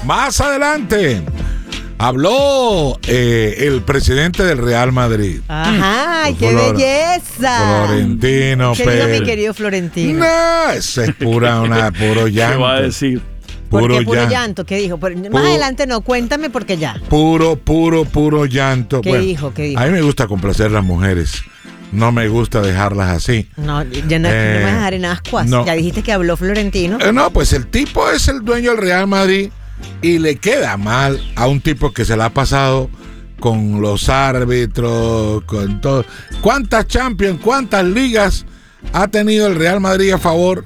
Más adelante habló el presidente del Real Madrid. Ajá, qué belleza. Florentino ¿Qué Pérez. dijo mi querido Florentino? No, eso es puro llanto. ¿Qué va a decir? ¿Por qué puro llanto? ¿Qué dijo? Más adelante no, cuéntame porque ya. Puro llanto. ¿Qué dijo? A mí me gusta complacer a las mujeres. No me gusta dejarlas así. No, ya no me vas a dejar en ascuas. No. Ya dijiste que habló Florentino. No, pues el tipo es el dueño del Real Madrid y le queda mal a un tipo que se la ha pasado con los árbitros, con todo. ¿Cuántas Champions, cuántas ligas ha tenido el Real Madrid a favor?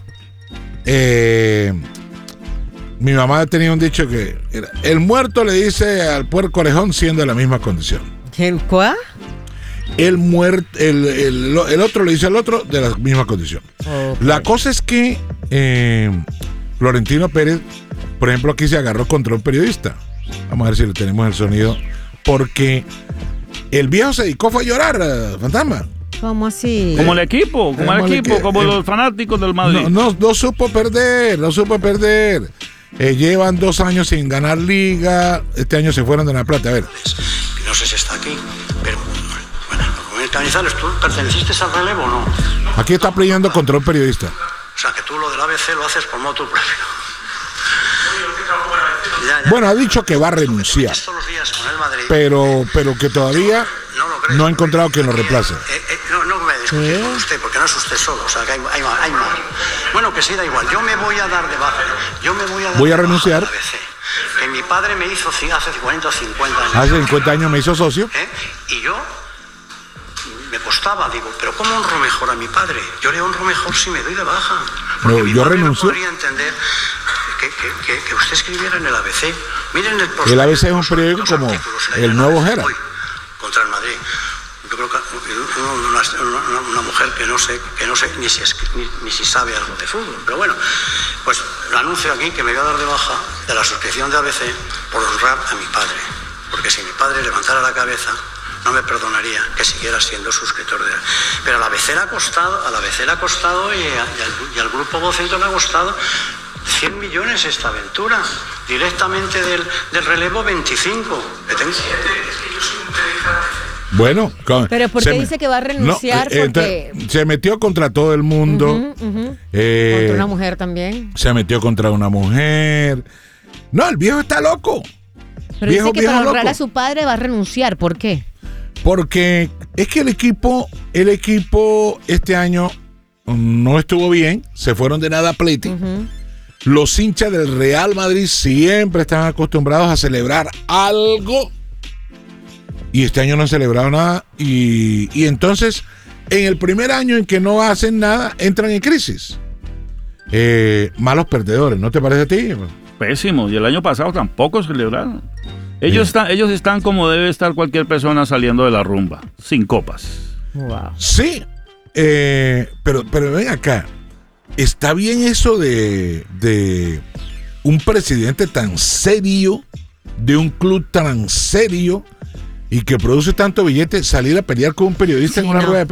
Mi mamá tenía un dicho que el muerto le dice al puerco orejón siendo de la misma condición. ¿Qué? ¿Cuál? El otro le dice al otro de la misma condición. Okay. La cosa es que Florentino Pérez, por ejemplo, aquí se agarró contra un periodista. Vamos a ver si le tenemos el sonido. Porque el viejo se dedicó a llorar, Fantasma. ¿Cómo así? Como el equipo, como los fanáticos del Madrid. No supo perder. Llevan 2 años sin ganar liga. Este año se fueron de La Plata. A ver. No sé si está aquí, pero bueno, Cañizares, ¿tú perteneciste al relevo o no? Aquí está peleando contra un periodista. O sea, que tú lo del ABC lo haces por motu propio. Bueno, ha dicho que va a renunciar, pero que todavía no ha encontrado quien lo reemplace. No me discutir con usted, porque no es usted solo, o sea, que hay más. Bueno, que sí, da igual, yo me voy a dar de baja. Voy a renunciar. Que mi padre me hizo hace 40 o 50 años. Hace 50 años me hizo socio. Y yo me costaba, digo, pero ¿cómo honro mejor a mi padre? Yo le honro mejor si me doy de baja. Porque mi padre no podría entender que usted escribiera en el ABC. Miren el ABC es un periódico como el Nuevo Herald. Contra el Madrid. Yo creo que una mujer que no sé ni si sabe algo de fútbol. Pero bueno, pues lo anuncio aquí que me voy a dar de baja de la suscripción de ABC por honrar a mi padre. Porque si mi padre levantara la cabeza, no me perdonaría que siguiera siendo suscriptor de él. Pero a la ABC le ha costado y al grupo Vocento le ha costado 100 millones esta aventura. Directamente del relevo 25. Es que yo soy un periodista. Bueno, pero ¿por qué dice que va a renunciar? Porque se metió contra todo el mundo. Contra una mujer también. Se metió contra una mujer. No, el viejo está loco. Pero dice que para honrar a su padre va a renunciar. ¿Por qué? Porque es que el equipo este año no estuvo bien. Se fueron de nada a Pleti. Los hinchas del Real Madrid siempre están acostumbrados a celebrar algo. Y este año no han celebrado nada. Y entonces, en el primer año en que no hacen nada, entran en crisis. Malos perdedores, ¿no te parece a ti? Pésimo. Y el año pasado tampoco celebraron. Ellos están como debe estar cualquier persona saliendo de la rumba, sin copas. Wow. Sí, pero ven acá. Está bien eso de un presidente tan serio, de un club tan serio, y que produce tanto billete, salir a pelear con un periodista en una rueda de